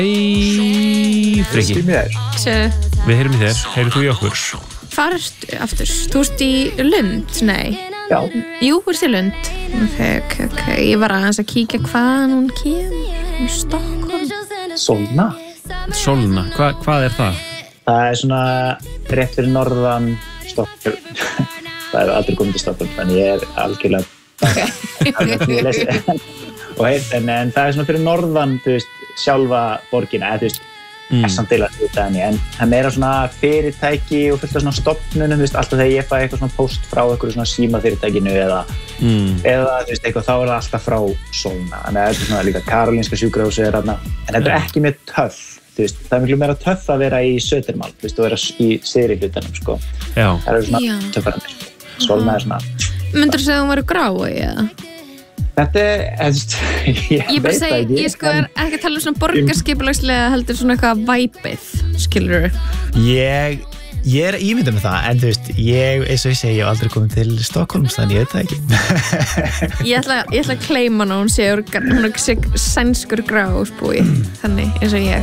Hei, Friki. Við heyrum í þér, heyrðu þú í okkur? Hvar ertu aftur? Þú ert í Lund? Nei. Já. Jú, þú ert í Lund. Ok. Ég var aðeins að kíkja hvaðan hún kemur. Stockholm. Solna, hvað er það? Það er svona rétt fyrir norðan Stockholm. Það er aldrei komið til Stockholm, þannig ég er algjörlega og en það er svona fyrir norðan, þú veist, sjálfa borgina, eða þú veist, samt deila þetta en það meira svona fyrirtæki og fullt af svona stofnunum, þú veist, alltaf þegar ég fæ eitthvað svona post frá eitthvað svona símafyrirtækinu eða þú veist, eitthvað, þá er það alltaf frá Solna, þannig að þetta er svona líka Karolinska sjúkrahúsið er þarna, en þetta er ekki mjög töff, þú veist, það er miklu meira töff að vera í Södermalm, þú veist, og vera í syðri hlutanum, sko. Já. Það er svona töffarnir, Solna er svona. Myndirðu segja að hún væri grái, eða? Þetta er, ég veit það ekki. Ég sko er ekki að tala um svona borgarskipulagslega heldur svona eitthvað væpið, skilur þú? Ég er ímyndað með það, en þú veist, eins og ég segi, ég hef aldrei komið til Stockholms, þannig ég veit það ekki. Ég ætla að claima hana, hún sé sænskur grásbúi, þannig eins og ég.